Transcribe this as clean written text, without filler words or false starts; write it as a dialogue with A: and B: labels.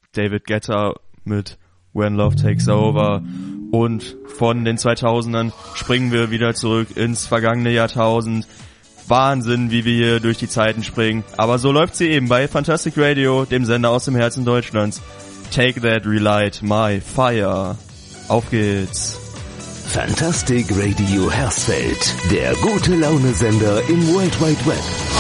A: David Guetta mit When Love Takes Over. Und von den 2000ern springen wir wieder zurück ins vergangene Jahrtausend. Wahnsinn, wie wir hier durch die Zeiten springen. Aber so läuft sie eben bei Fantastic Radio, dem Sender aus dem Herzen Deutschlands. Take That, Relight My Fire. Auf geht's.
B: Fantastic Radio Hersfeld, der gute Laune-Sender im World Wide Web.